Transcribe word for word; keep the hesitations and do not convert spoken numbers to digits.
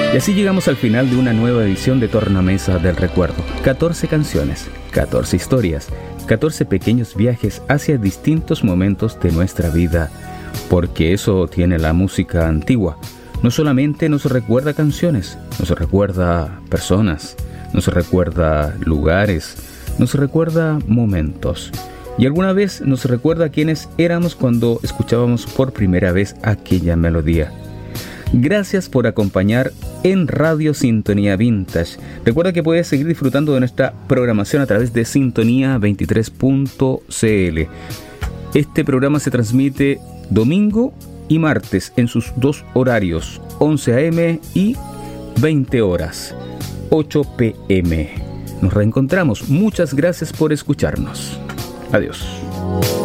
Y así llegamos al final de una nueva edición de Tornamesa del Recuerdo. catorce canciones, catorce historias, catorce pequeños viajes hacia distintos momentos de nuestra vida, porque eso tiene la música antigua. No solamente nos recuerda canciones, nos recuerda personas, nos recuerda lugares, nos recuerda momentos. Y alguna vez nos recuerda quiénes éramos cuando escuchábamos por primera vez aquella melodía. Gracias por acompañar en Radio Sintonía Vintage. Recuerda que puedes seguir disfrutando de nuestra programación a través de sintonía veintitrés punto c l. Este programa se transmite domingo y martes en sus dos horarios, once a eme y veinte horas, ocho pe eme. Nos reencontramos. Muchas gracias por escucharnos. Adiós.